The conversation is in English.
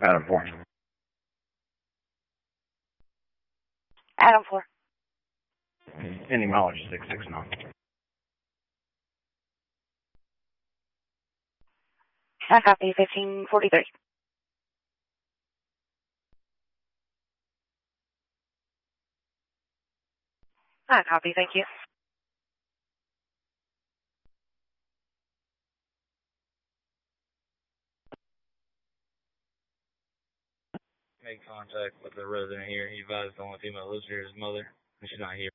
Adam 4. Adam 4. Any mileage 669. I copy 1543. I copy, thank you. Make contact with the resident here. He advised the only female lives here is his mother, and she's not here.